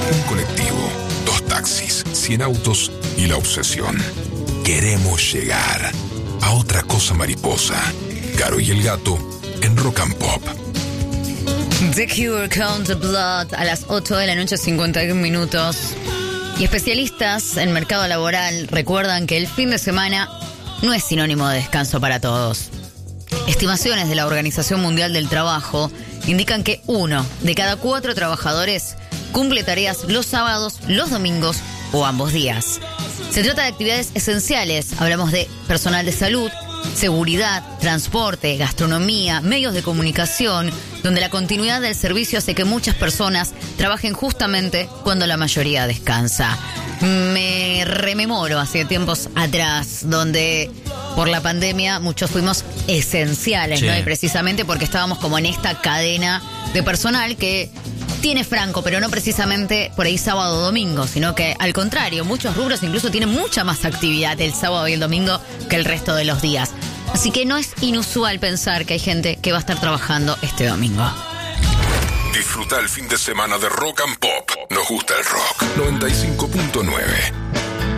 Un colectivo, 2 taxis, 100 autos y la obsesión. Queremos llegar a otra cosa mariposa. Caro y el gato en Rock and Pop. The Cure, Count the Blood, a las 8 de la noche, 51 minutos. Y especialistas en mercado laboral recuerdan que el fin de semana no es sinónimo de descanso para todos. Estimaciones de la Organización Mundial del Trabajo indican que 1 de cada 4 trabajadores cumple tareas los sábados, los domingos o ambos días. Se trata de actividades esenciales. Hablamos de personal de salud, seguridad, transporte, gastronomía, medios de comunicación, donde la continuidad del servicio hace que muchas personas trabajen justamente cuando la mayoría descansa. Me rememoro hace tiempos atrás, donde por la pandemia muchos fuimos esenciales, sí, ¿no? Y precisamente porque estábamos como en esta cadena de personal que tiene franco, pero no precisamente por ahí sábado o domingo, sino que al contrario, muchos rubros incluso tienen mucha más actividad el sábado y el domingo que el resto de los días. Así que no es inusual pensar que hay gente que va a estar trabajando este domingo. Disfruta el fin de semana de Rock and Pop. Nos gusta el rock. 95.9.